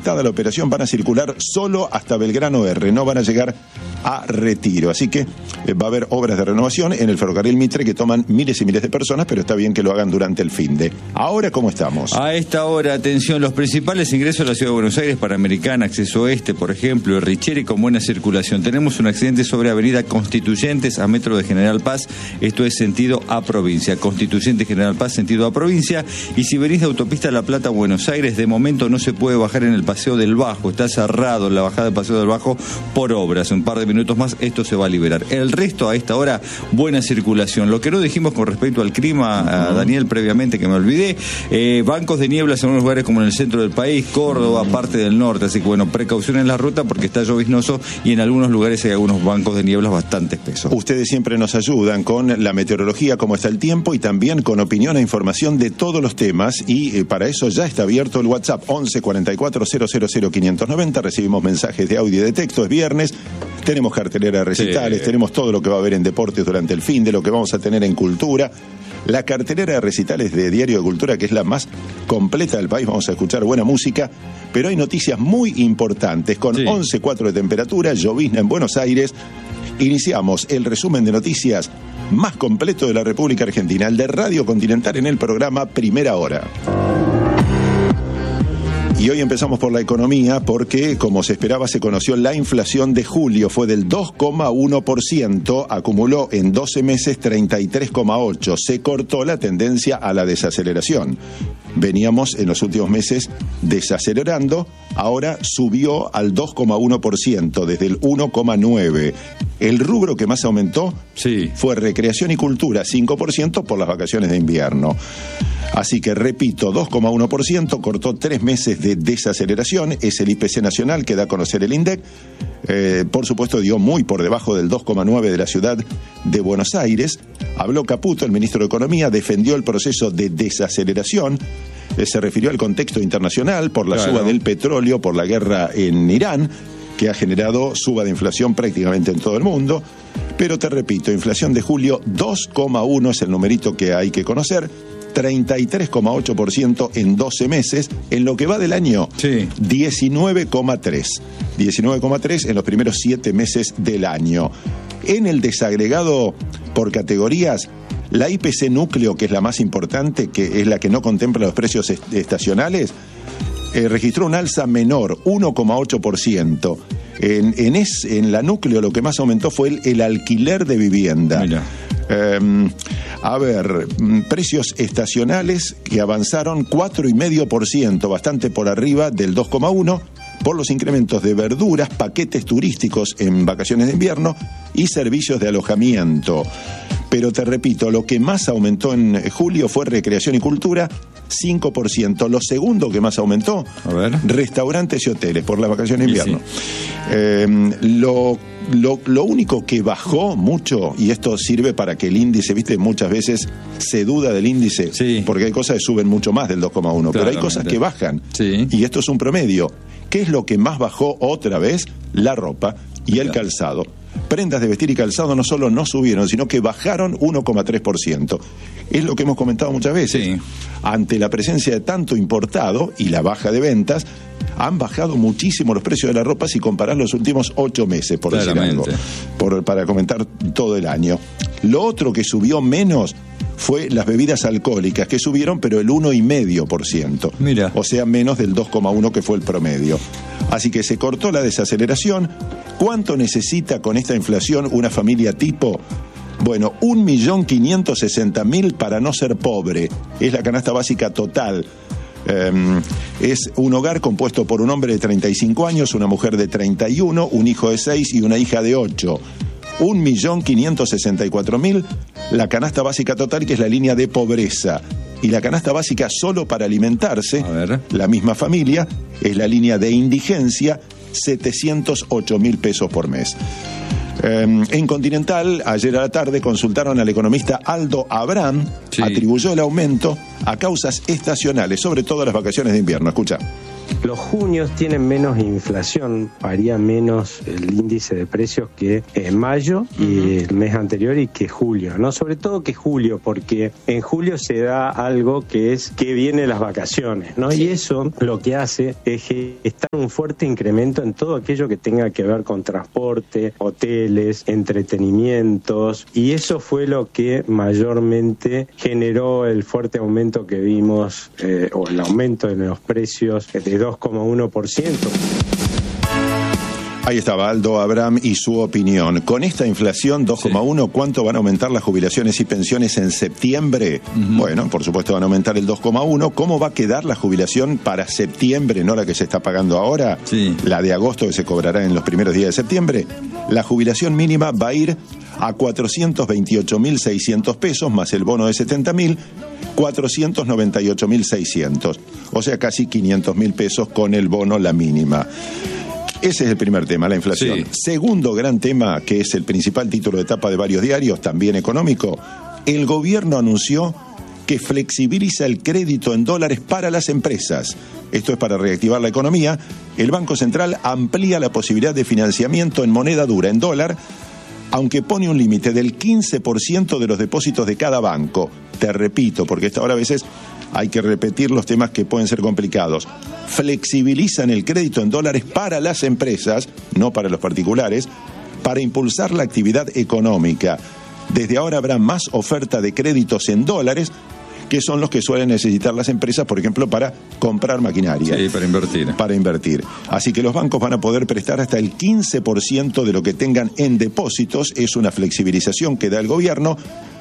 completada la operación, van a circular solo hasta Belgrano R, no van a llegar a Retiro. Así que va a haber obras de renovación en el ferrocarril Mitre que toman miles y miles de personas, pero está bien que lo hagan durante el finde. Ahora, ¿cómo estamos? A esta hora, atención, los principales ingresos a la Ciudad de Buenos Aires, Panamericana, Acceso Oeste, por ejemplo, Richeri con buena circulación. Tenemos un accidente sobre Avenida Constituyentes a metro de General Paz, esto es sentido a provincia. Constituyentes General Paz, sentido a provincia. Y si venís de autopista La Plata, Buenos Aires, de momento no se puede bajar en el Paseo del Bajo, está cerrado la bajada del Paseo del Bajo por obras. Un par de minutos más esto se va a liberar. El resto a esta hora, buena circulación. Lo que no dijimos con respecto al clima, a Daniel, previamente, que me olvidé, bancos de nieblas en algunos lugares como en el centro del país, Córdoba, parte del norte, así que bueno, precaución en la ruta porque está lloviznoso y en algunos lugares hay algunos bancos de nieblas bastante espesos. Ustedes siempre nos ayudan con la meteorología, cómo está el tiempo, y también con opinión e información de todos los temas, y para eso ya está abierto el WhatsApp 11 44 000 590. Recibimos mensajes de audio y de texto, es viernes, tenemos cartelera de recitales, tenemos todo lo que va a haber en deportes durante el fin de lo que vamos a tener en cultura. La cartelera de recitales de Diario de Cultura, que es la más completa del país, vamos a escuchar buena música, pero hay noticias muy importantes, con 11,4 de temperatura, llovizna en Buenos Aires. Iniciamos el resumen de noticias más completo de la República Argentina, el de Radio Continental, en el programa Primera Hora. Y hoy empezamos por la economía porque, como se esperaba, se conoció la inflación de julio. Fue del 2,1%, acumuló en 12 meses 33,8%. Se cortó la tendencia a la desaceleración. Veníamos en los últimos meses desacelerando, ahora subió al 2,1%, desde el 1,9%. El rubro que más aumentó fue recreación y cultura, 5% por las vacaciones de invierno. Así que, repito, 2,1%, cortó 3 meses de desaceleración, es el IPC nacional que da a conocer el INDEC. Por supuesto, dio muy por debajo del 2,9% de la ciudad de Buenos Aires. Habló Caputo, el ministro de Economía, defendió el proceso de desaceleración. Se refirió al contexto internacional por la suba del petróleo, por la guerra en Irán, que ha generado suba de inflación prácticamente en todo el mundo. Pero te repito, inflación de julio 2,1% es el numerito que hay que conocer. 33,8% en 12 meses. En lo que va del año, 19,3%. 19,3% en los primeros 7 meses del año. En el desagregado por categorías, la IPC núcleo, que es la más importante, que es la que no contempla los precios estacionales, registró un alza menor, 1,8%. En la núcleo lo que más aumentó fue el alquiler de vivienda. Precios estacionales que avanzaron 4,5%, bastante por arriba del 2,1%, por los incrementos de verduras, paquetes turísticos en vacaciones de invierno y servicios de alojamiento. Pero te repito, lo que más aumentó en julio fue recreación y cultura, 5%. Lo segundo que más aumentó, restaurantes y hoteles, por la vacación de invierno. Lo único que bajó mucho, y esto sirve para que el índice, viste, muchas veces se duda del índice, porque hay cosas que suben mucho más del 2,1%, pero hay cosas que bajan, y esto es un promedio. ¿Qué es lo que más bajó otra vez? La ropa y el calzado. Prendas de vestir y calzado no solo no subieron, sino que bajaron 1,3%. Es lo que hemos comentado muchas veces. Ante la presencia de tanto importado y la baja de ventas, han bajado muchísimo los precios de la ropa si comparás los últimos 8 meses, por decir algo, para comentar todo el año. Lo otro que subió menos fue las bebidas alcohólicas, que subieron, pero el 1,5%. Mira. O sea, menos del 2,1% que fue el promedio. Así que se cortó la desaceleración. ¿Cuánto necesita con esta inflación una familia tipo? Bueno, 1.560.000 para no ser pobre. Es la canasta básica total. Es un hogar compuesto por un hombre de 35 años, una mujer de 31, un hijo de 6 y una hija de 8. 1.564.000 la canasta básica total, que es la línea de pobreza. Y la canasta básica solo para alimentarse, la misma familia, es la línea de indigencia, 708.000 pesos por mes. En Continental, ayer a la tarde, consultaron al economista Aldo Abrán, atribuyó el aumento a causas estacionales, sobre todo las vacaciones de invierno. Escucha. Los junios tienen menos inflación, varía menos el índice de precios que en mayo y el mes anterior y que julio, ¿no? Sobre todo que julio, porque en julio se da algo que es que vienen las vacaciones, ¿no? Sí. Y eso lo que hace es gestar un fuerte incremento en todo aquello que tenga que ver con transporte, hoteles, entretenimientos, y eso fue lo que mayormente generó el fuerte aumento que vimos, o el aumento de los precios de 2,1%. Ahí estaba Aldo Abraham y su opinión. Con esta inflación 2,1, ¿cuánto van a aumentar las jubilaciones y pensiones en septiembre? Bueno, por supuesto van a aumentar el 2,1. ¿Cómo va a quedar la jubilación para septiembre, no la que se está pagando ahora? La de agosto, que se cobrará en los primeros días de septiembre. La jubilación mínima va a ir a 428.600 pesos, más el bono de 70.000, 498.600. O sea, casi 500.000 pesos con el bono, la mínima. Ese es el primer tema, la inflación. Segundo gran tema, que es el principal título de tapa de varios diarios, también económico, el gobierno anunció que flexibiliza el crédito en dólares para las empresas. Esto es para reactivar la economía. El Banco Central amplía la posibilidad de financiamiento en moneda dura, en dólar, aunque pone un límite del 15% de los depósitos de cada banco. Te repito, porque esta hora a veces hay que repetir los temas que pueden ser complicados. Flexibilizan el crédito en dólares para las empresas, no para los particulares, para impulsar la actividad económica. Desde ahora habrá más oferta de créditos en dólares, que son los que suelen necesitar las empresas, por ejemplo, para comprar maquinaria. Sí, para invertir. Para invertir. Así que los bancos van a poder prestar hasta el 15% de lo que tengan en depósitos. Es una flexibilización que da el gobierno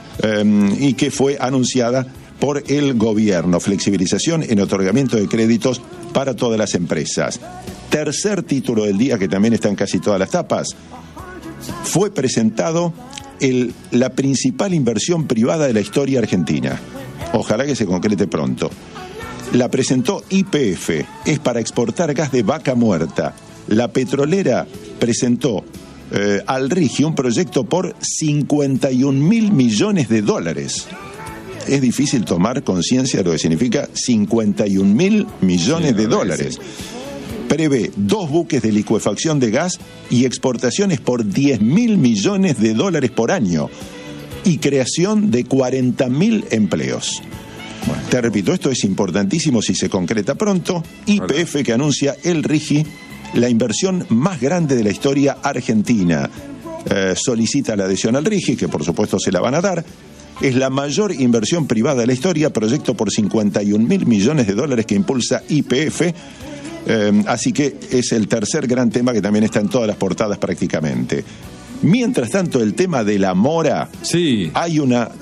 y que fue anunciada por el gobierno. Flexibilización en otorgamiento de créditos para todas las empresas. Tercer título del día, que también está en casi todas las tapas. Fue presentado la principal inversión privada de la historia argentina. Ojalá que se concrete pronto. La presentó YPF, es para exportar gas de vaca muerta. La petrolera presentó al RIGI un proyecto por 51.000 millones de dólares. Es difícil tomar conciencia de lo que significa 51.000 millones de dólares. Prevé 2 buques de licuefacción de gas y exportaciones por 10.000 millones de dólares por año y creación de 40.000 empleos. Bueno, te repito, esto es importantísimo si se concreta pronto. YPF que anuncia el RIGI, la inversión más grande de la historia argentina. Solicita la adhesión al RIGI, que por supuesto se la van a dar. Es la mayor inversión privada de la historia, proyecto por 51.000 millones de dólares que impulsa YPF. Así que es el tercer gran tema que también está en todas las portadas prácticamente. Mientras tanto, el tema de la mora, hay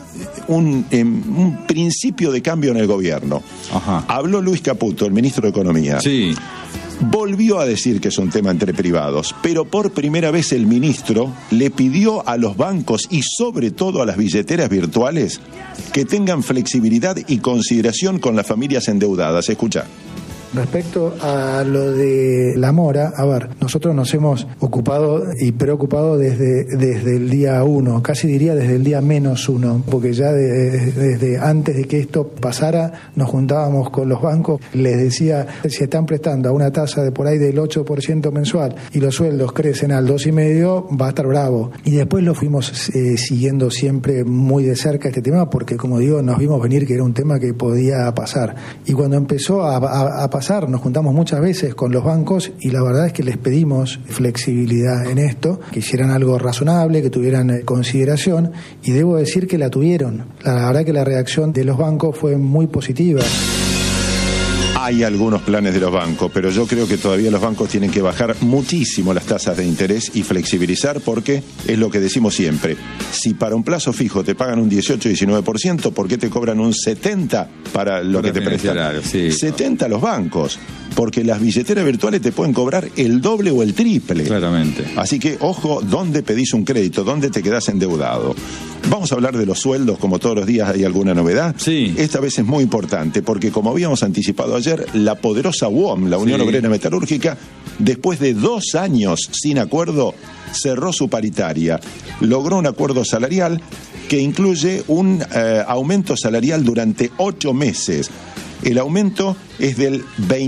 un principio de cambio en el gobierno. Habló Luis Caputo, el ministro de Economía. Volvió a decir que es un tema entre privados, pero por primera vez el ministro le pidió a los bancos y sobre todo a las billeteras virtuales que tengan flexibilidad y consideración con las familias endeudadas. Escucha. Respecto a lo de la mora, a ver, nosotros nos hemos ocupado y preocupado desde el día 1, casi diría desde el día -1, porque ya desde antes de que esto pasara nos juntábamos con los bancos, les decía, si están prestando a una tasa de por ahí del 8% mensual y los sueldos crecen al 2,5%, va a estar bravo. Y después lo fuimos siguiendo siempre muy de cerca este tema, porque como digo, nos vimos venir que era un tema que podía pasar. Y cuando empezó a pasar, nos juntamos muchas veces con los bancos y la verdad es que les pedimos flexibilidad en esto, que hicieran algo razonable, que tuvieran consideración, y debo decir que la tuvieron. La verdad que la reacción de los bancos fue muy positiva. Hay algunos planes de los bancos, pero yo creo que todavía los bancos tienen que bajar muchísimo las tasas de interés y flexibilizar, porque es lo que decimos siempre. Si para un plazo fijo te pagan un 18-19%, ¿por qué te cobran un 70% para lo que te prestan? 70% los bancos, porque las billeteras virtuales te pueden cobrar el doble o el triple. Claramente. Así que, ojo, ¿dónde pedís un crédito? ¿Dónde te quedás endeudado? Vamos a hablar de los sueldos, como todos los días hay alguna novedad. Esta vez es muy importante, porque como habíamos anticipado ayer, la poderosa UOM, la Unión Obrera Metalúrgica, después de 2 años sin acuerdo, cerró su paritaria. Logró un acuerdo salarial que incluye un aumento salarial durante 8 meses. El aumento es del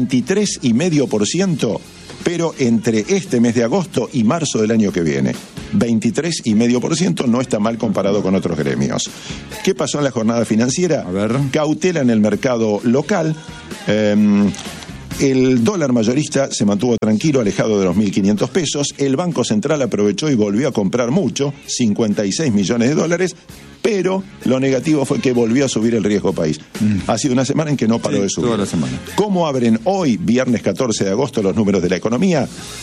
23,5%, pero entre este mes de agosto y marzo del año que viene. 23,5% no está mal comparado con otros gremios. ¿Qué pasó en la jornada financiera? A ver. Cautela en el mercado local. El dólar mayorista se mantuvo tranquilo, alejado de los 1.500 pesos. El Banco Central aprovechó y volvió a comprar mucho, 56 millones de dólares, pero lo negativo fue que volvió a subir el riesgo país. Ha sido una semana en que no paró de subir. Toda la semana. ¿Cómo abren hoy, viernes 14 de agosto, los números de la economía?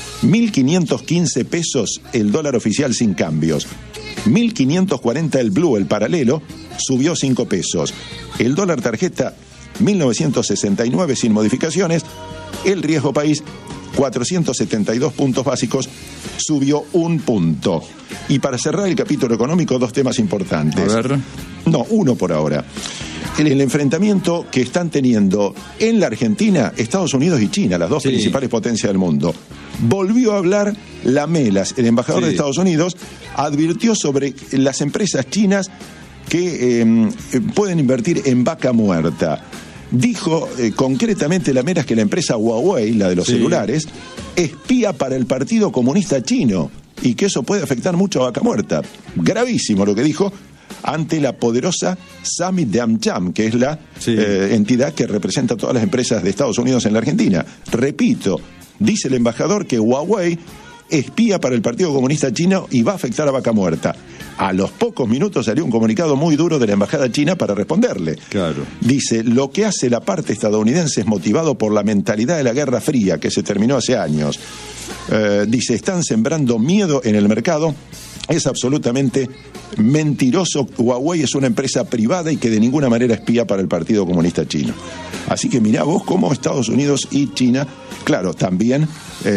1.515 pesos el dólar oficial sin cambios. 1.540 el blue, el paralelo, subió 5 pesos. El dólar tarjeta 1969 sin modificaciones. El riesgo país 472 puntos básicos, subió 1 punto. Y para cerrar el capítulo económico, 2 temas importantes. A ver. No, uno por ahora. El enfrentamiento que están teniendo en la Argentina Estados Unidos y China, las dos principales potencias del mundo. Volvió a hablar Lamelas, el embajador de Estados Unidos, advirtió sobre las empresas chinas que pueden invertir en vaca muerta. Dijo concretamente Lamelas que la empresa Huawei, la de los celulares, espía para el Partido Comunista Chino y que eso puede afectar mucho a vaca muerta. Gravísimo lo que dijo ante la poderosa Summit de AmCham, que es la entidad que representa a todas las empresas de Estados Unidos en la Argentina. Repito, dice el embajador que Huawei espía para el Partido Comunista Chino y va a afectar a vaca muerta. A los pocos minutos salió un comunicado muy duro de la embajada china para responderle. Claro. Dice, lo que hace la parte estadounidense es motivado por la mentalidad de la Guerra Fría, que se terminó hace años. Dice, están sembrando miedo en el mercado. Es absolutamente mentiroso. Huawei es una empresa privada y que de ninguna manera espía para el Partido Comunista Chino. Así que mirá vos cómo Estados Unidos y China, claro, también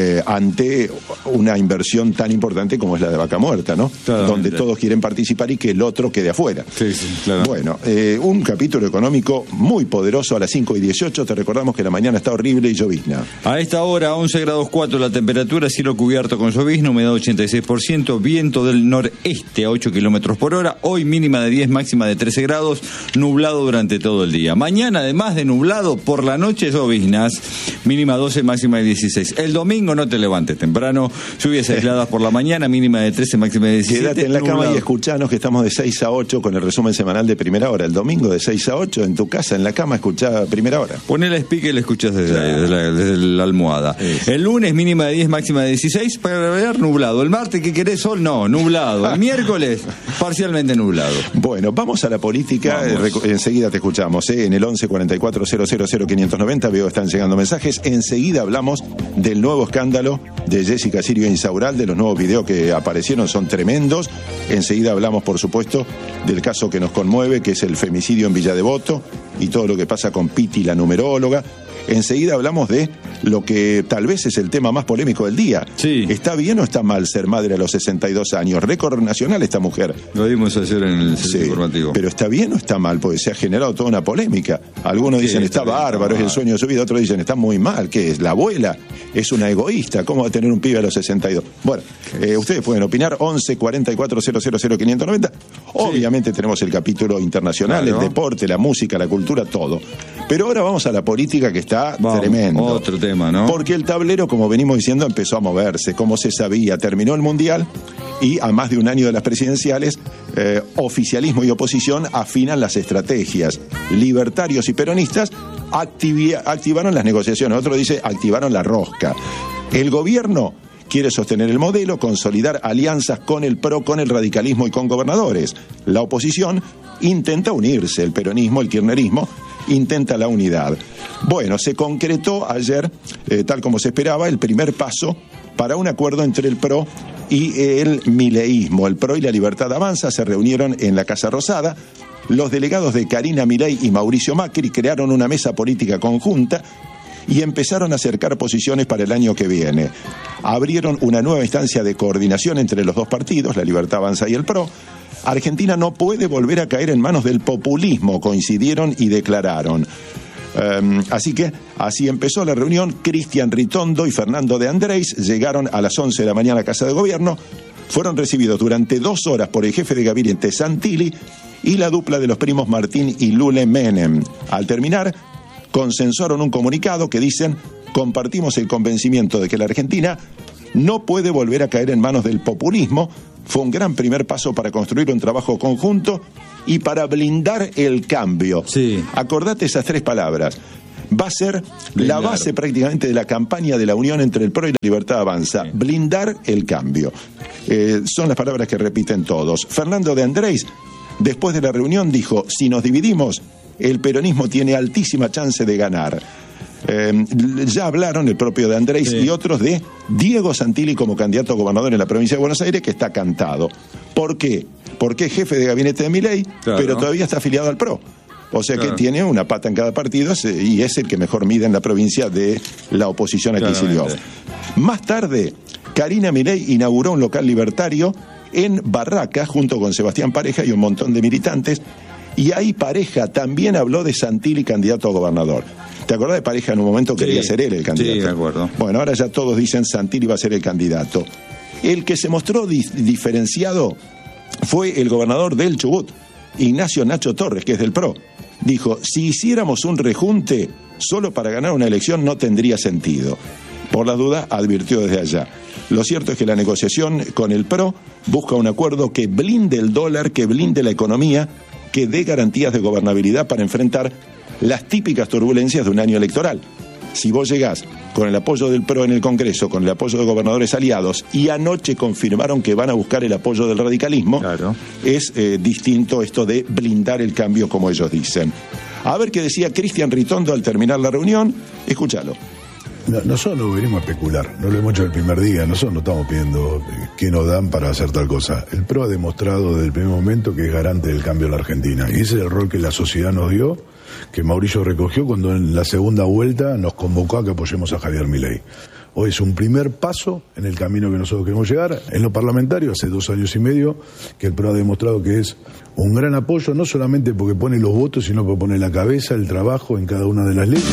ante una inversión tan importante como es la de vaca muerta, ¿no? Donde todos quieren participar y que el otro quede afuera. Sí, claro. Bueno, un capítulo económico muy poderoso a las 5:18. Te recordamos que la mañana está horrible y llovizna. A esta hora, 11 grados 4 la temperatura, cielo cubierto con llovizna, humedad 86%, viento del noreste a 8 kilómetros por hora. Hoy mínima de 10, máxima de 13 grados, nublado durante todo el día. Mañana, además de nublado, por la noche lloviznas, mínima 12, máxima de 16. El domingo no te levantes temprano, lluvias aisladas por la mañana, mínima de 13, máxima de 17. Quédate en la cama y escuchanos que estamos de 6 a 8 con el resumen semanal de Primera Hora. El domingo de 6 a 8 en tu casa, en la cama, escuchá Primera Hora. Poné la speaker y la escuchás desde la almohada. Sí. El lunes mínima de 10, máxima de 16, para ver nublado. El martes, ¿qué querés? Sol, no, nublado. El miércoles, parcialmente nublado. Bueno, vamos a la política. Enseguida te escuchamos, en el 11 44 000 590. Veo que están llegando mensajes. Enseguida hablamos del nuevo escándalo de Jessica Sirio Insaurralde. De los nuevos videos que aparecieron son tremendos. Enseguida hablamos, por supuesto, del caso que nos conmueve, que es el femicidio en Villa Devoto y todo lo que pasa con Piti, la numeróloga. Enseguida hablamos de lo que tal vez es el tema más polémico del día. Sí. ¿Está bien o está mal ser madre a los 62 años? Récord nacional esta mujer. Lo dimos ayer en el centro informativo. Pero ¿está bien o está mal? Porque se ha generado toda una polémica. Algunos dicen está bárbaro, es el sueño de su vida. Otros dicen está muy mal. ¿Qué es? ¿La abuela? Es una egoísta. ¿Cómo va a tener un pibe a los 62? Bueno, ustedes pueden opinar. 11 44 000 590. Obviamente tenemos el capítulo internacional, el deporte, la música, la cultura, todo. Pero ahora vamos a la política, que está tremendo. Otro tema, ¿no? Porque el tablero, como venimos diciendo, empezó a moverse. Como se sabía, terminó el Mundial y a más de un año de las presidenciales, oficialismo y oposición afinan las estrategias. Libertarios y peronistas activaron las negociaciones. Otro dice, activaron la rosca. El gobierno quiere sostener el modelo, consolidar alianzas con el PRO, con el radicalismo y con gobernadores. La oposición intenta unirse, el peronismo, el kirchnerismo, intenta la unidad. Bueno, se concretó ayer, tal como se esperaba, el primer paso para un acuerdo entre el PRO y el mileísmo. El PRO y la Libertad Avanza se reunieron en la Casa Rosada. Los delegados de Karina Milei y Mauricio Macri crearon una mesa política conjunta y empezaron a acercar posiciones para el año que viene. Abrieron una nueva instancia de coordinación entre los dos partidos, la Libertad Avanza y el PRO. Argentina no puede volver a caer en manos del populismo, coincidieron y declararon. Así que así empezó la reunión. Cristian Ritondo y Fernando de Andrés llegaron a las 11 de la mañana a la Casa de Gobierno. Fueron recibidos durante 2 horas por el jefe de gabinete Santilli y la dupla de los primos Martín y Lule Menem. Al terminar, consensuaron un comunicado que dicen: compartimos el convencimiento de que la Argentina no puede volver a caer en manos del populismo. Fue un gran primer paso para construir un trabajo conjunto y para blindar el cambio. Sí. Acordate esas 3 palabras. Va a ser la base prácticamente de la campaña de la unión entre el PRO y la Libertad Avanza. Sí. Blindar el cambio. Son las palabras que repiten todos. Fernando de Andrés, después de la reunión, dijo: si nos dividimos, el peronismo tiene altísima chance de ganar. Ya hablaron el propio de Andrés y otros de Diego Santilli como candidato a gobernador en la provincia de Buenos Aires, que está cantado. ¿Por qué? Porque es jefe de gabinete de Milei, pero todavía está afiliado al PRO. O sea que tiene una pata en cada partido y es el que mejor mide en la provincia de la oposición a Kicillof. Más tarde, Karina Milei inauguró un local libertario en Barracas junto con Sebastián Pareja y un montón de militantes. Y ahí Pareja también habló de Santilli candidato a gobernador. ¿Te acordás de Pareja? En un momento quería ser él el candidato. Sí, de acuerdo. Bueno, ahora ya todos dicen Santilli va a ser el candidato. El que se mostró diferenciado fue el gobernador del Chubut, Ignacio Nacho Torres, que es del PRO. Dijo: si hiciéramos un rejunte solo para ganar una elección no tendría sentido. Por las dudas, advirtió desde allá. Lo cierto es que la negociación con el PRO busca un acuerdo que blinde el dólar, que blinde la economía, que dé garantías de gobernabilidad para enfrentar las típicas turbulencias de un año electoral. Si vos llegás con el apoyo del PRO en el Congreso, con el apoyo de gobernadores aliados, y anoche confirmaron que van a buscar el apoyo del radicalismo, es distinto esto de blindar el cambio, como ellos dicen. A ver qué decía Cristian Ritondo al terminar la reunión. Escúchalo. Nosotros no venimos a especular, no lo hemos hecho el primer día, nosotros no estamos pidiendo qué nos dan para hacer tal cosa. El PRO ha demostrado desde el primer momento que es garante del cambio en la Argentina, y ese es el rol que la sociedad nos dio, que Mauricio recogió cuando en la segunda vuelta nos convocó a que apoyemos a Javier Milei. Hoy es un primer paso en el camino que nosotros queremos llegar. En lo parlamentario, hace 2 años y medio, que el PRO ha demostrado que es un gran apoyo, no solamente porque pone los votos, sino porque pone la cabeza, el trabajo en cada una de las leyes.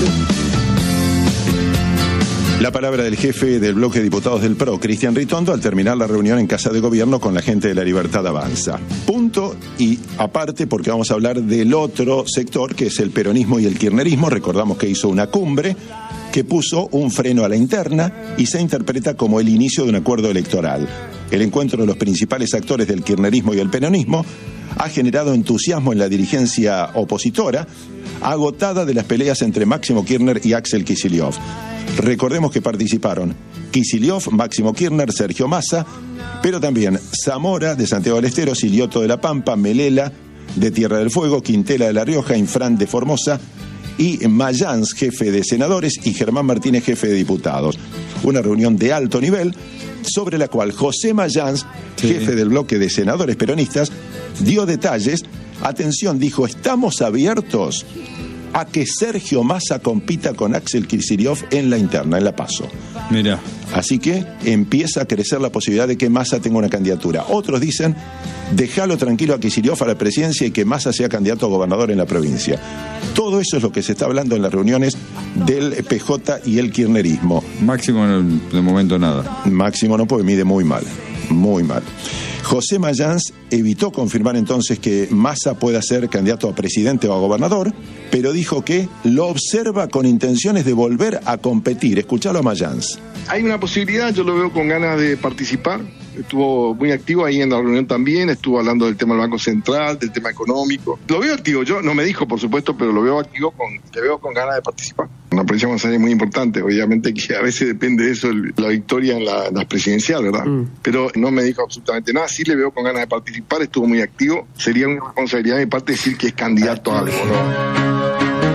La palabra del jefe del bloque de diputados del PRO, Cristian Ritondo, al terminar la reunión en Casa de Gobierno con la gente de la Libertad Avanza. Punto y aparte, porque vamos a hablar del otro sector, que es el peronismo y el kirchnerismo. Recordamos que hizo una cumbre que puso un freno a la interna y se interpreta como el inicio de un acuerdo electoral. El encuentro de los principales actores del kirchnerismo y el peronismo ha generado entusiasmo en la dirigencia opositora, agotada de las peleas entre Máximo Kirchner y Axel Kicillof. Recordemos que participaron Kicillof, Máximo Kirchner, Sergio Massa, pero también Zamora de Santiago del Estero, Silioto de La Pampa, Melela de Tierra del Fuego, Quintela de La Rioja, Infran de Formosa y Mayans, jefe de senadores, y Germán Martínez, jefe de diputados. Una reunión de alto nivel sobre la cual José Mayans, jefe del bloque de senadores peronistas, dio detalles. Atención, dijo: estamos abiertos a que Sergio Massa compita con Axel Kicillof en la interna, en la PASO. Mira. Así que empieza a crecer la posibilidad de que Massa tenga una candidatura. Otros dicen: déjalo tranquilo a Kicillof a la presidencia y que Massa sea candidato a gobernador en la provincia. Todo eso es lo que se está hablando en las reuniones del PJ y el kirchnerismo. Máximo, de momento nada. Máximo no, porque mide muy mal. Muy mal. José Mayans evitó confirmar entonces que Massa pueda ser candidato a presidente o a gobernador, pero dijo que lo observa con intenciones de volver a competir. Escuchalo a Mayans. Hay una posibilidad, yo lo veo con ganas de participar. Estuvo muy activo ahí en la reunión también, estuvo hablando del tema del Banco Central, del tema económico. Lo veo activo, yo no me dijo, por supuesto, pero lo veo activo, le veo con ganas de participar. Una presión es muy importante, obviamente que a veces depende de eso la victoria en las presidenciales, ¿verdad? Pero no me dijo absolutamente nada, sí le veo con ganas de participar, estuvo muy activo. Sería una responsabilidad de mi parte decir que es candidato a algo, ¿no?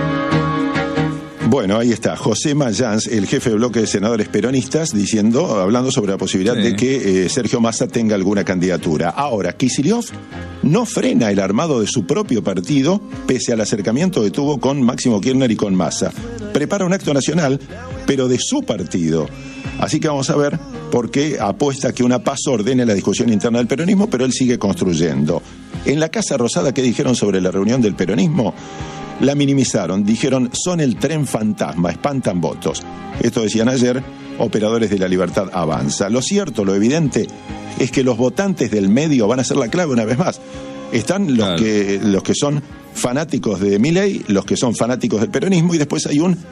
Bueno, ahí está, José Mayans, el jefe de bloque de senadores peronistas, hablando sobre la posibilidad de que Sergio Massa tenga alguna candidatura. Ahora, Kicillof no frena el armado de su propio partido, pese al acercamiento que tuvo con Máximo Kirchner y con Massa. Prepara un acto nacional, pero de su partido. Así que vamos a ver por qué apuesta que una PASO ordene la discusión interna del peronismo, pero él sigue construyendo. En la Casa Rosada, ¿qué dijeron sobre la reunión del peronismo? La minimizaron, dijeron: son el tren fantasma, espantan votos. Esto decían ayer operadores de la Libertad Avanza. Lo cierto, lo evidente, es que los votantes del medio van a ser la clave una vez más. Están los que son fanáticos de Milei, los que son fanáticos del peronismo, y después hay una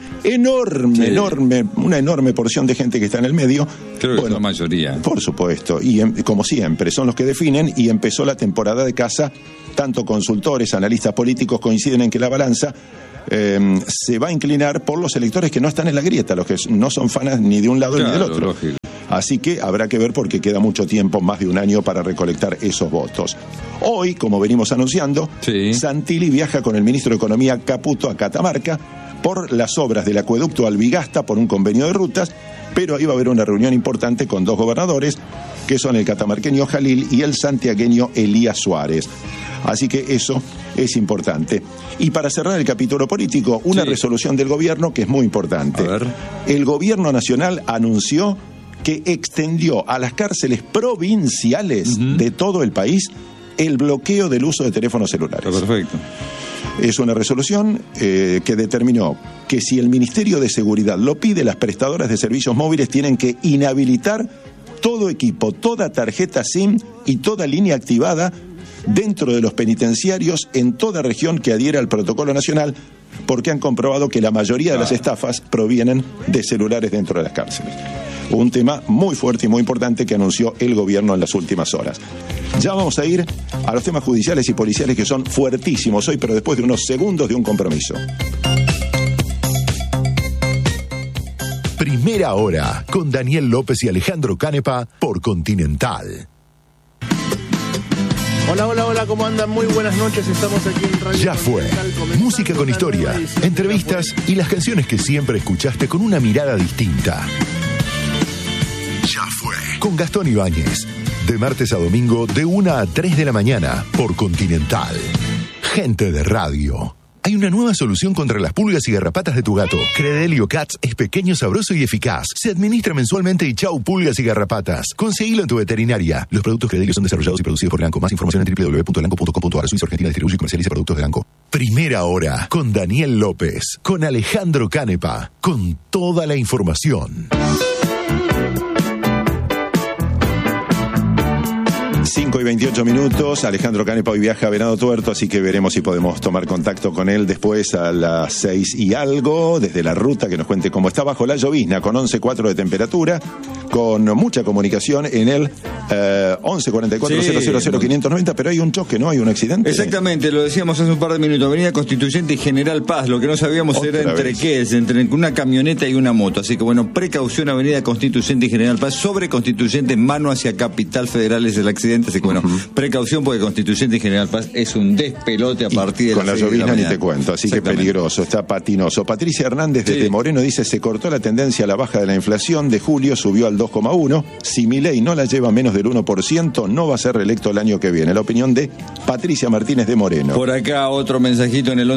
enorme porción de gente que está en el medio. Creo que es la mayoría. Por supuesto, y como siempre, son los que definen, y empezó la temporada de caza. Tanto consultores, analistas políticos coinciden en que la balanza se va a inclinar por los electores que no están en la grieta, los que no son fanas ni de un lado ni del otro. Lógico. Así que habrá que ver, porque queda mucho tiempo, más de un año, para recolectar esos votos. Hoy, como venimos anunciando, Santilli viaja con el ministro de Economía Caputo a Catamarca por las obras del acueducto Albigasta, por un convenio de rutas, pero ahí va a haber una reunión importante con dos gobernadores, que son el catamarqueño Jalil y el santiagueño Elías Suárez. Así que eso es importante. Y para cerrar el capítulo político, una resolución del gobierno que es muy importante. A ver. El gobierno nacional anunció que extendió a las cárceles provinciales de todo el país el bloqueo del uso de teléfonos celulares. Perfecto. Es una resolución que determinó que si el Ministerio de Seguridad lo pide, las prestadoras de servicios móviles tienen que inhabilitar todo equipo, toda tarjeta SIM y toda línea activada dentro de los penitenciarios en toda región que adhiera al protocolo nacional, porque han comprobado que la mayoría de las estafas provienen de celulares dentro de las cárceles. Un tema muy fuerte y muy importante que anunció el gobierno en las últimas horas. Ya vamos a ir a los temas judiciales y policiales, que son fuertísimos hoy, pero después de unos segundos de un compromiso. Primera Hora, con Daniel López y Alejandro Canepa, por Continental. Hola, ¿cómo andan? Muy buenas noches, estamos aquí en Radio Ya fue. Música con historia, entrevistas y las canciones que siempre escuchaste con una mirada distinta. Ya fue. Con Gastón Ibáñez, de martes a domingo de 1 a 3 de la mañana, por Continental. Gente de radio. Hay una nueva solución contra las pulgas y garrapatas de tu gato. Credelio Cats es pequeño, sabroso y eficaz. Se administra mensualmente y chau pulgas y garrapatas. Conseguilo en tu veterinaria. Los productos Credelio son desarrollados y producidos por Elanco. Más información en www.elanco.com.ar. Suiza Argentina distribuye y comercializa productos de Elanco. Primera Hora, con Daniel López, con Alejandro Canepa, con toda la información. 5:28. Alejandro Canepa hoy viaja a Venado Tuerto, así que veremos si podemos tomar contacto con él después a las 6 y algo, desde la ruta, que nos cuente cómo está bajo la llovizna, con 11,4 de temperatura, con mucha comunicación en el 1144-000-590, pero hay un choque, ¿no? Hay un accidente. Exactamente, lo decíamos hace un par de minutos. Avenida Constituyente y General Paz. Lo que no sabíamos era entre qué es, entre una camioneta y una moto. Así que bueno, precaución, Avenida Constituyente y General Paz. Sobre Constituyente, mano hacia Capital Federal es el accidente. Así que bueno, precaución, porque Constituyente y General Paz es un despelote a partir de con la llovizna ni te cuento, así que peligroso, está patinoso. Patricia Hernández desde Moreno dice: se cortó la tendencia a la baja de la inflación de julio, subió al 2,1. Si Milei no la lleva menos del 1%, no va a ser reelecto el año que viene. La opinión de Patricia Martínez de Moreno. Por acá otro mensajito en el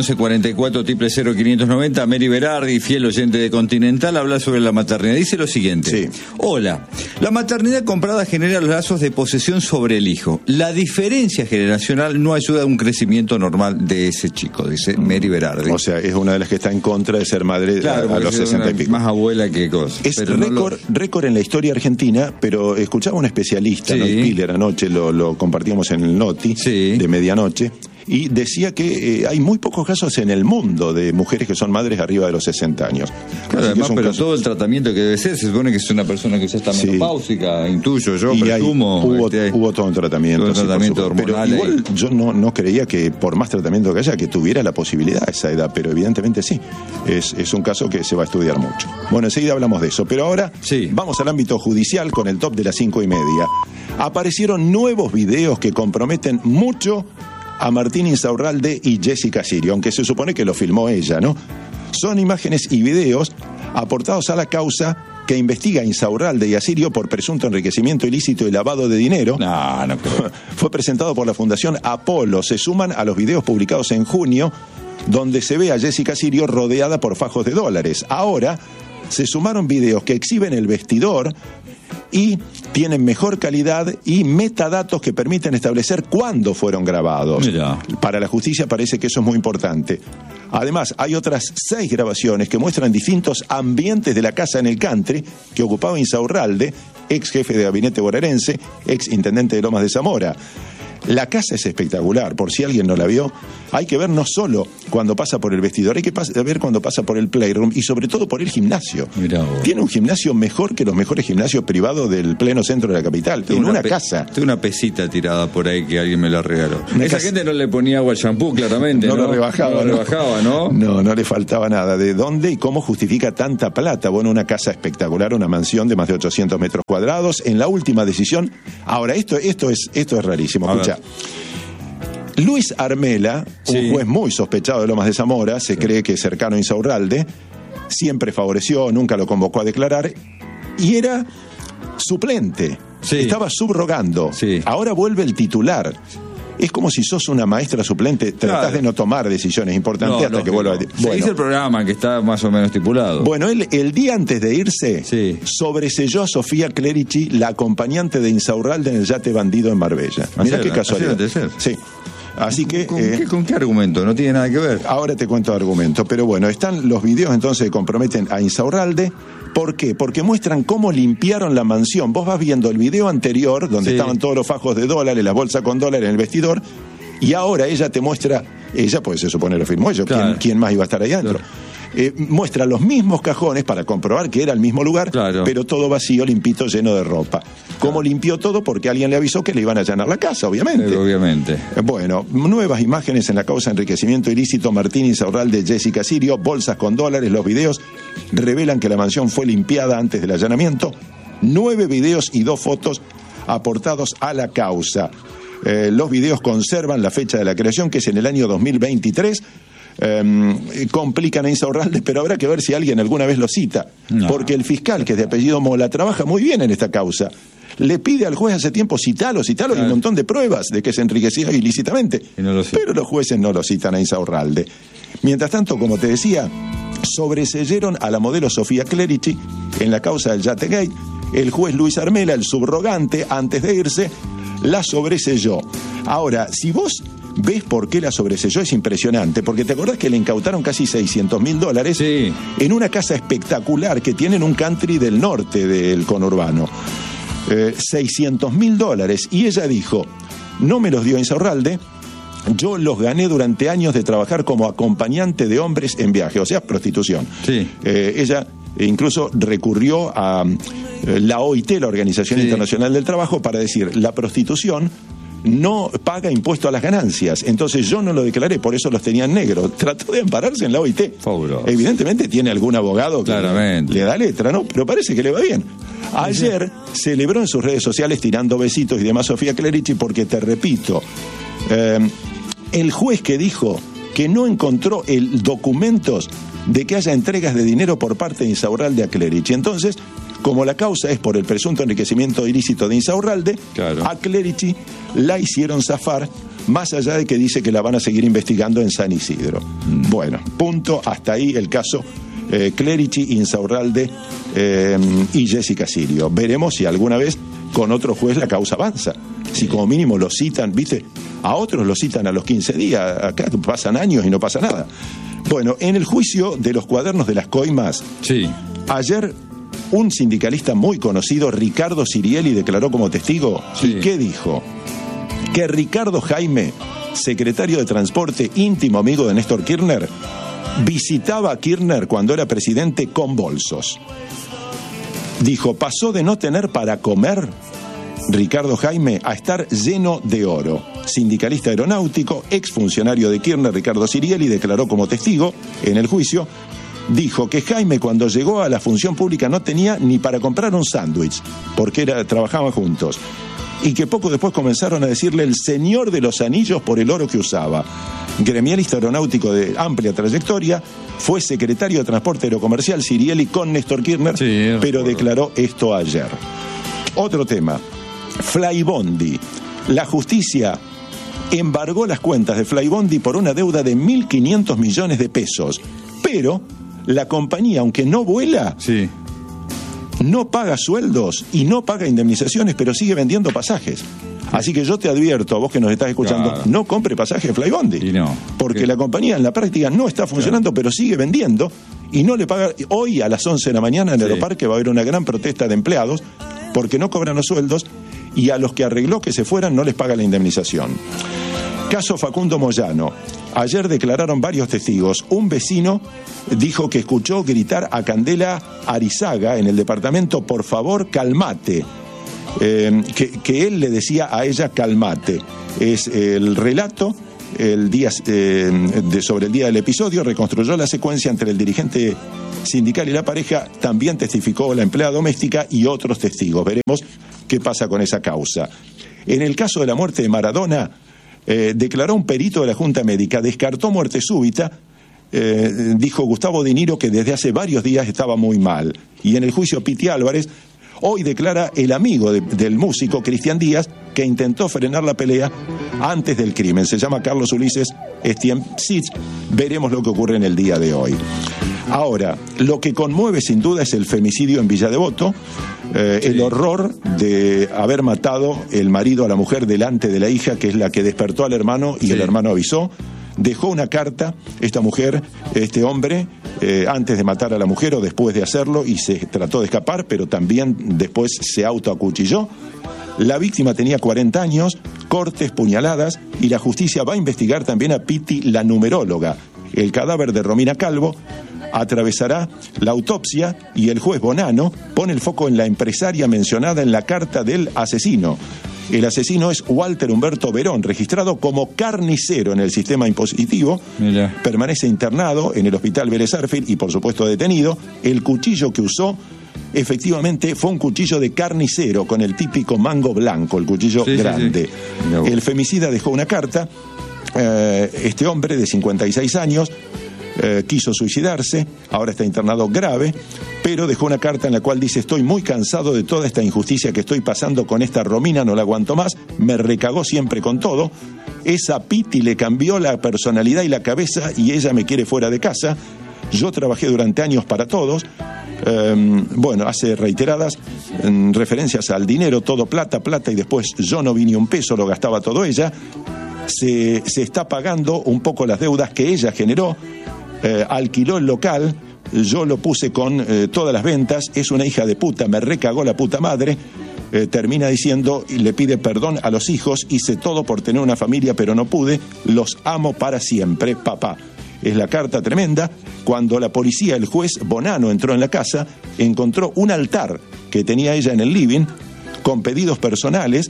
1144-00590. Mary Berardi, fiel oyente de Continental, habla sobre la maternidad. Dice lo siguiente: hola, la maternidad comprada genera lazos de posesión sobre el hijo. La diferencia generacional no ayuda a un crecimiento normal de ese chico, dice Mary Berardi. O sea, es una de las que está en contra de ser madre a los 60 y pico. Más abuela que cosa. Es récord en la historia argentina, pero escuchaba un especialista, ¿no? Piller, anoche lo compartíamos en el Noti de medianoche, y decía que hay muy pocos casos en el mundo de mujeres que son madres arriba de los 60 años. Claro, además, pero todo el tratamiento que debe ser, se supone que es una persona que ya está menopáusica, intuyo yo, presumo. Hubo todo un tratamiento. Hormonal. Pero igual yo no creía que por más tratamiento que haya, que tuviera la posibilidad a esa edad, pero evidentemente sí. Es un caso que se va a estudiar mucho. Bueno, enseguida hablamos de eso, pero ahora vamos al ámbito judicial con el top de las 5:30. Aparecieron nuevos videos que comprometen mucho a Martín Insaurralde y Jessica Sirio, aunque se supone que lo filmó ella, ¿no? Son imágenes y videos aportados a la causa que investiga a Insaurralde y a Sirio por presunto enriquecimiento ilícito y lavado de dinero. No creo. Fue presentado por la Fundación Apolo. Se suman a los videos publicados en junio, donde se ve a Jessica Sirio rodeada por fajos de dólares. Ahora se sumaron videos que exhiben el vestidor y tienen mejor calidad y metadatos que permiten establecer cuándo fueron grabados. Mirá. Para la justicia parece que eso es muy importante. Además, hay otras 6 grabaciones que muestran distintos ambientes de la casa en el country que ocupaba Insaurralde, ex jefe de gabinete bonaerense, ex intendente de Lomas de Zamora. La casa es espectacular, por si alguien no la vio. Hay que ver no solo cuando pasa por el vestidor, hay que ver cuando pasa por el playroom y sobre todo por el gimnasio. Tiene un gimnasio mejor que los mejores gimnasios privados del pleno centro de la capital, en una casa. Tengo una pesita tirada por ahí que alguien me la regaló. Esa gente no le ponía agua al shampoo, claramente. No lo rebajaba. ¿No? No le faltaba nada. ¿De dónde y cómo justifica tanta plata? Bueno, una casa espectacular, una mansión de más de 800 metros cuadrados. En la última decisión. Ahora, esto es rarísimo. Escucha. Luis Armela, un juez muy sospechado de Lomas de Zamora, se cree que es cercano a Insaurralde, siempre favoreció, nunca lo convocó a declarar, y era suplente, estaba subrogando. Ahora vuelve el titular. Es como si sos una maestra suplente, tratás de no tomar decisiones importantes hasta que vuelva. Se dice el programa que está más o menos estipulado. Bueno, él el día antes de irse sobreselló a Sofía Clerici, la acompañante de Insaurralde en el yate bandido en Marbella. Mirá qué casualidad. Sí. Así que ¿Con qué argumento? No tiene nada que ver. Ahora te cuento el argumento, pero bueno, están los videos entonces que comprometen a Insaurralde. ¿Por qué? Porque muestran cómo limpiaron la mansión. Vos vas viendo el video anterior, donde estaban todos los fajos de dólares, la bolsa con dólares en el vestidor, y ahora ella te muestra, pues se supone lo firmó ella, ¿quién más iba a estar ahí adentro? Muestra los mismos cajones para comprobar que era el mismo lugar, pero todo vacío, limpito, lleno de ropa. ¿Cómo limpió todo? Porque alguien le avisó que le iban a allanar la casa, obviamente. Obviamente. Bueno, nuevas imágenes en la causa de enriquecimiento ilícito Martín Insaurralde, Jessica Sirio, bolsas con dólares. Los videos revelan que la mansión fue limpiada antes del allanamiento. 9 videos y 2 fotos aportados a la causa. Los videos conservan la fecha de la creación, que es en el año 2023. Complican a Insaurralde, pero habrá que ver si alguien alguna vez lo cita, porque el fiscal, que es de apellido Mola, trabaja muy bien en esta causa. Le pide al juez hace tiempo citalo, y un montón de pruebas de que se enriquecía ilícitamente, pero los jueces no lo citan a Insaurralde. Mientras tanto, como te decía, sobreseyeron a la modelo Sofía Clerici en la causa del Yategate. El juez Luis Armela, el subrogante, antes de irse, la sobreselló. Ahora, si vos ves por qué la sobreselló, es impresionante, porque te acordás que le incautaron casi $600,000 en una casa espectacular que tiene en un country del norte del conurbano. $600,000, y ella dijo: no me los dio Insaurralde, yo los gané durante años de trabajar como acompañante de hombres en viaje, o sea, prostitución. Ella incluso recurrió a la OIT, la Organización Internacional del Trabajo, para decir: la prostitución no paga impuesto a las ganancias, entonces yo no lo declaré, por eso los tenía en negro. Trató de ampararse en la OIT. Fabuloso. Evidentemente tiene algún abogado que le da letra, ¿no? Pero parece que le va bien. Ayer celebró en sus redes sociales, tirando besitos y demás, Sofía Clerici, porque te repito, el juez que dijo que no encontró documentos de que haya entregas de dinero por parte de Insaurralde a Clerici. Entonces, como la causa es por el presunto enriquecimiento ilícito de Insaurralde, a Clerici la hicieron zafar, más allá de que dice que la van a seguir investigando en San Isidro. Bueno, punto, hasta ahí el caso Clerici, Insaurralde y Jessica Sirio. Veremos si alguna vez con otro juez la causa avanza. Si como mínimo lo citan, ¿viste? A otros lo citan a los 15 días, acá pasan años y no pasa nada. Bueno, en el juicio de los cuadernos de las coimas, ayer un sindicalista muy conocido, Ricardo Sirieli, declaró como testigo. ¿Y qué dijo? Que Ricardo Jaime, secretario de Transporte, íntimo amigo de Néstor Kirchner, visitaba a Kirchner cuando era presidente con bolsos. Dijo: pasó de no tener para comer, Ricardo Jaime, a estar lleno de oro. Sindicalista aeronáutico, exfuncionario de Kirchner, Ricardo Sirieli, declaró como testigo en el juicio. Dijo que Jaime, cuando llegó a la función pública, no tenía ni para comprar un sándwich, porque trabajaban juntos. Y que poco después comenzaron a decirle el señor de los anillos por el oro que usaba. Gremialista aeronáutico de amplia trayectoria, fue secretario de Transporte Aerocomercial Sirieli con Néstor Kirchner, pero declaró esto ayer. Otro tema, Flybondi. La justicia embargó las cuentas de Flybondi por una deuda de 1.500 millones de pesos. Pero la compañía, aunque no vuela, no paga sueldos y no paga indemnizaciones, pero sigue vendiendo pasajes. Así que yo te advierto, a vos que nos estás escuchando, no compre pasajes de Flybondi. Porque la compañía en la práctica no está funcionando, pero sigue vendiendo y no le paga. Hoy a las 11 de la mañana en el Aeroparque va a haber una gran protesta de empleados porque no cobran los sueldos y a los que arregló que se fueran no les paga la indemnización. Caso Facundo Moyano. Ayer declararon varios testigos. Un vecino dijo que escuchó gritar a Candela Arizaga en el departamento, por favor, calmate. Que él le decía a ella, calmate. Es el relato sobre el día del episodio. Reconstruyó la secuencia entre el dirigente sindical y la pareja. También testificó la empleada doméstica y otros testigos. Veremos qué pasa con esa causa. En el caso de la muerte de Maradona, declaró un perito de la Junta Médica, descartó muerte súbita. Dijo Gustavo Di Niro que desde hace varios días estaba muy mal. Y en el juicio Piti Álvarez, hoy declara el amigo del músico Cristian Díaz, que intentó frenar la pelea antes del crimen. Se llama Carlos Ulises Stiemsitz. Veremos lo que ocurre en el día de hoy. Ahora, lo que conmueve sin duda es el femicidio en Villa Devoto, el horror de haber matado el marido a la mujer delante de la hija, que es la que despertó al hermano y el hermano avisó. Dejó una carta, esta mujer, este hombre, antes de matar a la mujer o después de hacerlo, y se trató de escapar, pero también después se autoacuchilló. La víctima tenía 40 años, cortes, puñaladas, y la justicia va a investigar también a Piti, la numeróloga. El cadáver de Romina Calvo atravesará la autopsia y el juez Bonano pone el foco en la empresaria mencionada en la carta del asesino. El asesino es Walter Humberto Verón, registrado como carnicero en el sistema impositivo. Mira. Permanece internado en el hospital Vélez Sarsfield y por supuesto detenido. El cuchillo que usó efectivamente fue un cuchillo de carnicero con el típico mango blanco, el cuchillo grande. Sí. No. El femicida dejó una carta. Este hombre de 56 años quiso suicidarse, ahora está internado grave, pero dejó una carta en la cual dice: estoy muy cansado de toda esta injusticia que estoy pasando con esta Romina, no la aguanto más, me recagó siempre con todo, esa Piti le cambió la personalidad y la cabeza y ella me quiere fuera de casa, yo trabajé durante años para todos. Bueno, hace reiteradas referencias al dinero, todo plata, plata, y después yo no vi ni un peso, lo gastaba todo ella. Se está pagando un poco las deudas que ella generó. Alquiló el local, yo lo puse con todas las ventas, es una hija de puta, me recagó la puta madre. Termina diciendo y le pide perdón a los hijos, hice todo por tener una familia pero no pude, los amo para siempre, papá. Es la carta tremenda. Cuando la policía, el juez Bonano entró en la casa, encontró un altar que tenía ella en el living con pedidos personales.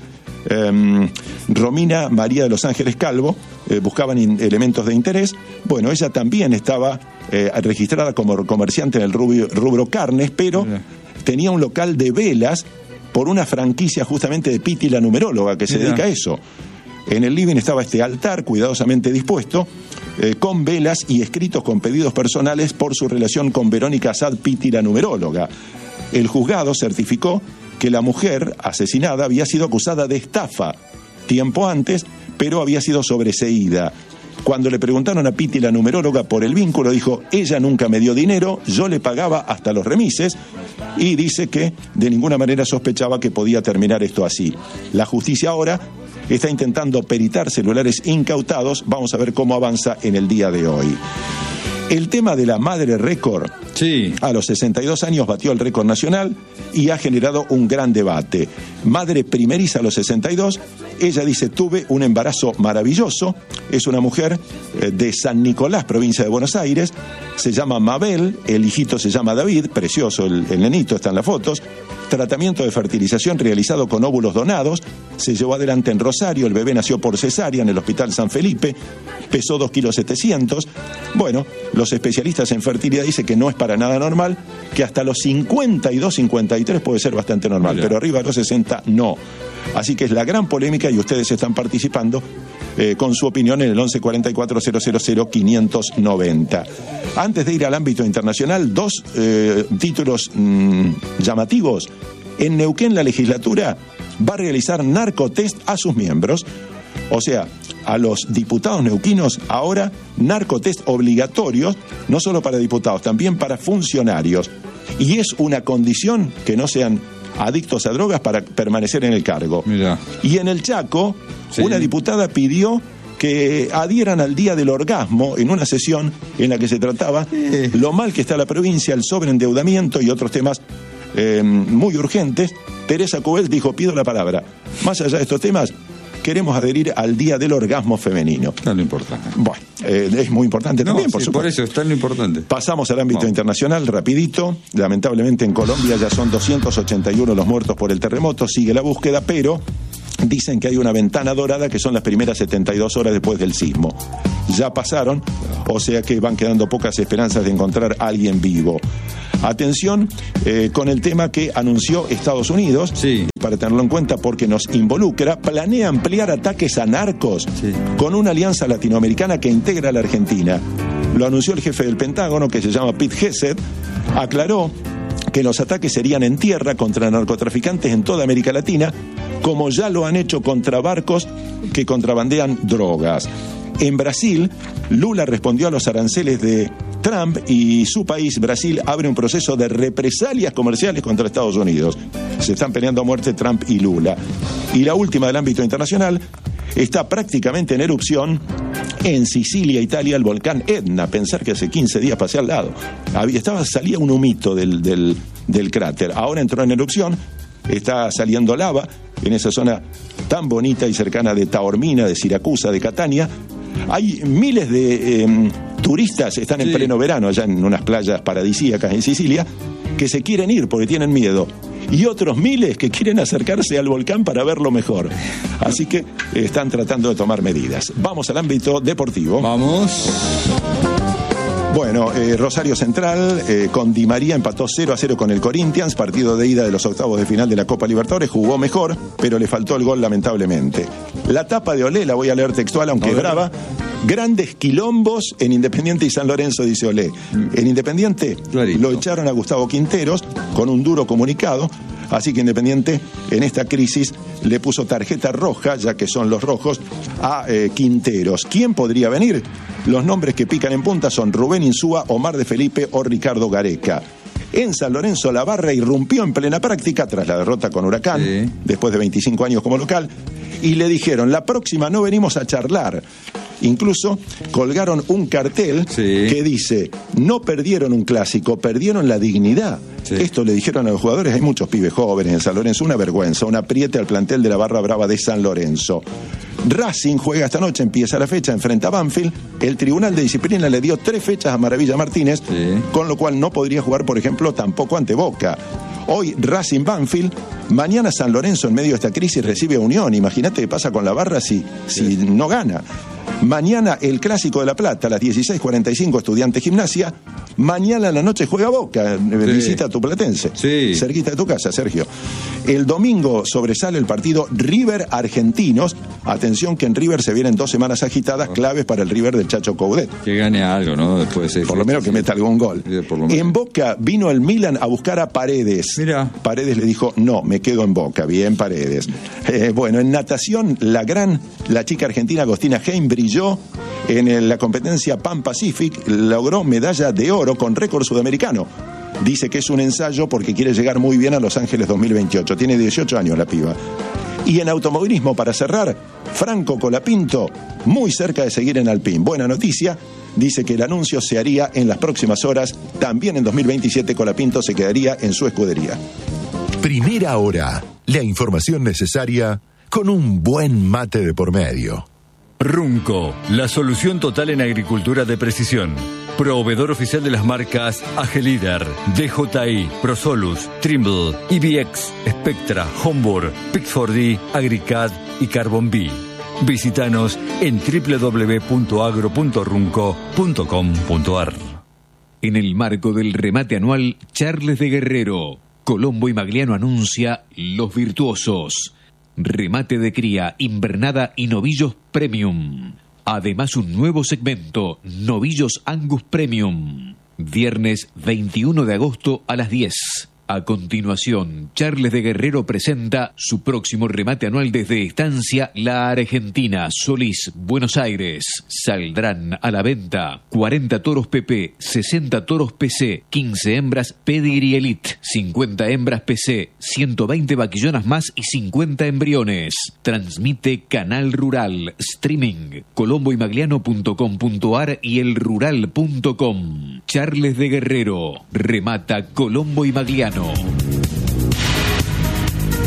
Romina María de los Ángeles Calvo, buscaban elementos de interés. Bueno, ella también estaba registrada como comerciante en el rubro carnes, pero tenía un local de velas por una franquicia justamente de Piti, la numeróloga, que se dedica a eso. En el living estaba este altar cuidadosamente dispuesto, con velas y escritos con pedidos personales por su relación con Verónica Assad Piti, la numeróloga. El juzgado certificó que la mujer asesinada había sido acusada de estafa tiempo antes, pero había sido sobreseída. Cuando le preguntaron a Piti, la numeróloga, por el vínculo, dijo: ella nunca me dio dinero, yo le pagaba hasta los remises, y dice que de ninguna manera sospechaba que podía terminar esto así. La justicia ahora está intentando peritar celulares incautados. Vamos a ver cómo avanza en el día de hoy. El tema de la madre récord, a los 62 años batió el récord nacional y ha generado un gran debate. Madre primeriza a los 62, ella dice: tuve un embarazo maravilloso, es una mujer de San Nicolás, provincia de Buenos Aires, se llama Mabel, el hijito se llama David, precioso el nenito, está en las fotos. Tratamiento de fertilización realizado con óvulos donados, se llevó adelante en Rosario, el bebé nació por cesárea en el Hospital San Felipe, pesó 2,7 kilos. Bueno, los especialistas en fertilidad dicen que no es para nada normal, que hasta los 52, 53 puede ser bastante normal, pero arriba de los 60 no. Así que es la gran polémica y ustedes están participando con su opinión en el 11 44 000 590. Antes de ir al ámbito internacional, dos títulos llamativos. En Neuquén la legislatura va a realizar narcotest a sus miembros. O sea, a los diputados neuquinos ahora narcotest obligatorios, no solo para diputados, también para funcionarios. Y es una condición que no sean adictos a drogas para permanecer en el cargo. Mirá. Y en el Chaco, una diputada pidió que adhieran al Día del Orgasmo en una sesión en la que se trataba lo mal que está la provincia, el sobreendeudamiento y otros temas muy urgentes. Teresa Cubel dijo, pido la palabra. Más allá de estos temas, queremos adherir al Día del Orgasmo Femenino. Está lo importante. Bueno, es muy importante también, por supuesto. Por eso está lo importante. Pasamos al ámbito internacional, rapidito. Lamentablemente en Colombia ya son 281 los muertos por el terremoto. Sigue la búsqueda, pero dicen que hay una ventana dorada que son las primeras 72 horas después del sismo. Ya pasaron, o sea que van quedando pocas esperanzas de encontrar a alguien vivo. Atención con el tema que anunció Estados Unidos, para tenerlo en cuenta porque nos involucra, planea ampliar ataques a narcos con una alianza latinoamericana que integra a la Argentina. Lo anunció el jefe del Pentágono, que se llama Pete Hegseth, aclaró que los ataques serían en tierra contra narcotraficantes en toda América Latina, como ya lo han hecho contra barcos que contrabandean drogas. En Brasil, Lula respondió a los aranceles de Trump y su país, Brasil, abre un proceso de represalias comerciales contra Estados Unidos. Se están peleando a muerte Trump y Lula. Y la última del ámbito internacional, está prácticamente en erupción en Sicilia, Italia, el volcán Etna. Pensar que hace 15 días pasé al lado. Salía un humito del cráter. Ahora entró en erupción, está saliendo lava en esa zona tan bonita y cercana de Taormina, de Siracusa, de Catania. Hay miles de turistas, están en pleno verano allá en unas playas paradisíacas en Sicilia, que se quieren ir porque tienen miedo. Y otros miles que quieren acercarse al volcán para verlo mejor. Así que están tratando de tomar medidas. Vamos al ámbito deportivo. Vamos. Bueno, Rosario Central con Di María empató 0-0 con el Corinthians, partido de ida de los octavos de final de la Copa Libertadores, jugó mejor, pero le faltó el gol lamentablemente. La tapa de Olé, la voy a leer textual, aunque es brava. Grandes quilombos en Independiente y San Lorenzo, dice Olé. En Independiente lo echaron a Gustavo Quinteros con un duro comunicado, así que Independiente en esta crisis le puso tarjeta roja, ya que son los rojos, a Quinteros. ¿Quién podría venir? Los nombres que pican en punta son Rubén Insúa, Omar de Felipe o Ricardo Gareca. En San Lorenzo la barra irrumpió en plena práctica tras la derrota con Huracán, después de 25 años como local, y le dijeron, la próxima no venimos a charlar. Incluso colgaron un cartel que dice, no perdieron un clásico, perdieron la dignidad. Esto le dijeron a los jugadores, hay muchos pibes jóvenes en San Lorenzo, una vergüenza, un apriete al plantel de la barra brava de San Lorenzo. Racing juega esta noche, empieza la fecha, enfrenta a Banfield. El Tribunal de Disciplina le dio 3 fechas a Maravilla Martínez, con lo cual no podría jugar, por ejemplo, tampoco ante Boca. Hoy Racing Banfield, mañana San Lorenzo en medio de esta crisis recibe a Unión. Imagínate qué pasa con la barra si no gana. Mañana el Clásico de La Plata, a las 16:45, Estudiantes Gimnasia. Mañana en la noche juega Boca, visita a tu Platense, cerquita de tu casa, Sergio. El domingo sobresale el partido River Argentinos. Atención que en River se vienen 2 semanas agitadas, claves para el River del Chacho Coudet. Que gane algo, ¿no? Después por lo menos que meta algún gol. En Boca vino el Milan a buscar a Paredes. Mirá. Paredes le dijo, no, me quedo en Boca. Bien, Paredes. Bueno, en natación, la chica argentina Agostina Heim brilló en la competencia Pan Pacific, logró medalla de oro con récord sudamericano. Dice que es un ensayo porque quiere llegar muy bien a Los Ángeles 2028. Tiene 18 años la piba. Y en automovilismo, para cerrar, Franco Colapinto, muy cerca de seguir en Alpine. Buena noticia, dice que el anuncio se haría en las próximas horas. También en 2027 Colapinto se quedaría en su escudería. Primera hora, la información necesaria con un buen mate de por medio. Runco, la solución total en agricultura de precisión. Proveedor oficial de las marcas Agelider, DJI, Prosolus, Trimble, EBX, Spectra, Homburg, Pix4D, Agricad y Carbon B. Visítanos en www.agro.runco.com.ar. En el marco del remate anual Charles de Guerrero, Colombo y Magliano anuncia Los Virtuosos. Remate de cría, invernada y novillos premium. Además, un nuevo segmento, Novillos Angus Premium. Viernes 21 de agosto a las 10. A continuación, Charles de Guerrero presenta su próximo remate anual desde Estancia La Argentina, Solís, Buenos Aires. Saldrán a la venta 40 toros PP, 60 toros PC, 15 hembras Pedigree Elite, 50 hembras PC, 120 vaquillonas más y 50 embriones. Transmite Canal Rural, streaming, colomboymagliano.com.ar y elrural.com. Charles de Guerrero, remata Colombo y Magliano.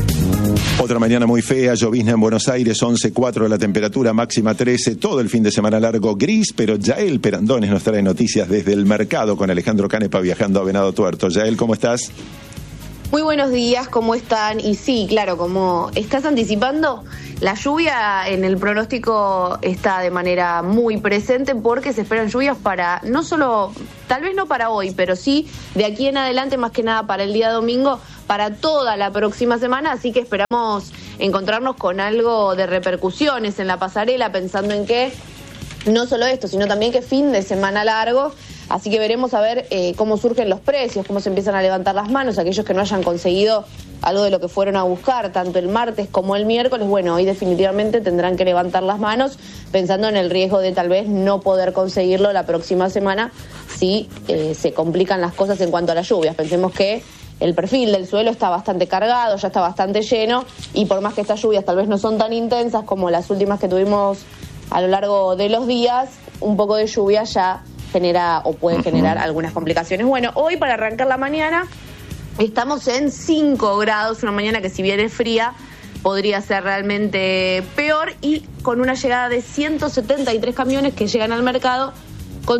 Otra mañana muy fea, llovizna en Buenos Aires, 11.4 la temperatura, máxima 13, todo el fin de semana largo gris, pero Yael Perandones nos trae noticias desde el mercado con Alejandro Canepa viajando a Venado Tuerto. Yael, ¿cómo estás? Muy buenos días, ¿cómo están? Y sí, claro, como estás anticipando, la lluvia en el pronóstico está de manera muy presente porque se esperan lluvias para, no solo, tal vez no para hoy, pero sí de aquí en adelante, más que nada para el día domingo, para toda la próxima semana, así que esperamos encontrarnos con algo de repercusiones en la pasarela, pensando en que no solo esto, sino también que fin de semana largo. Así que veremos a ver cómo surgen los precios, cómo se empiezan a levantar las manos, aquellos que no hayan conseguido algo de lo que fueron a buscar, tanto el martes como el miércoles. Bueno, hoy definitivamente tendrán que levantar las manos, pensando en el riesgo de tal vez no poder conseguirlo la próxima semana si se complican las cosas en cuanto a las lluvias. Pensemos que el perfil del suelo está bastante cargado, ya está bastante lleno, y por más que estas lluvias tal vez no son tan intensas como las últimas que tuvimos a lo largo de los días, un poco de lluvia ya genera o puede generar algunas complicaciones. Bueno, hoy para arrancar la mañana estamos en 5 grados, una mañana que si bien es fría podría ser realmente peor, y con una llegada de 173 camiones que llegan al mercado con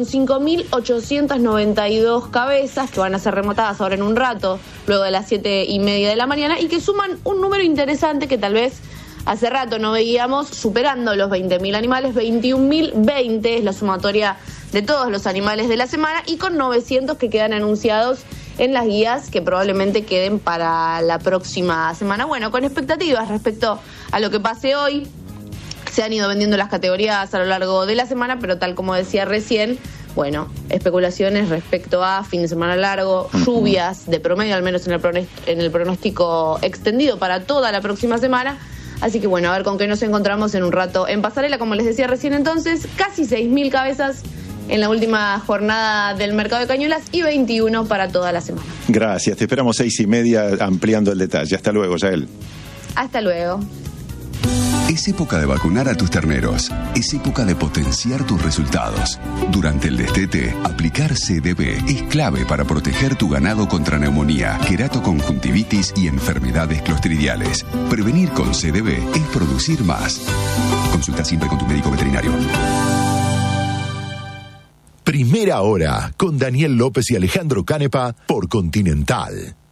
5.892 cabezas que van a ser remotadas ahora en un rato, luego de las 7:30 de la mañana, y que suman un número interesante que tal vez hace rato no veíamos, superando los 20.000 animales. 21.020 es la sumatoria de todos los animales de la semana, y con 900 que quedan anunciados en las guías que probablemente queden para la próxima semana. Bueno, con expectativas respecto a lo que pase hoy. Se han ido vendiendo las categorías a lo largo de la semana, pero tal como decía recién, bueno, especulaciones respecto a fin de semana largo, lluvias de promedio, al menos en el pronóstico extendido para toda la próxima semana. Así que bueno, a ver con qué nos encontramos en un rato en pasarela. Como les decía recién entonces, casi 6.000 cabezas en la última jornada del mercado de Cañuelas y 21 para toda la semana. Gracias, te esperamos 6:30 ampliando el detalle. Hasta luego, Yael. Hasta luego. Es época de vacunar a tus terneros. Es época de potenciar tus resultados. Durante el destete, aplicar CDB es clave para proteger tu ganado contra neumonía, queratoconjuntivitis y enfermedades clostridiales. Prevenir con CDB es producir más. Consulta siempre con tu médico veterinario. Primera hora con Daniel López y Alejandro Canepa por Continental.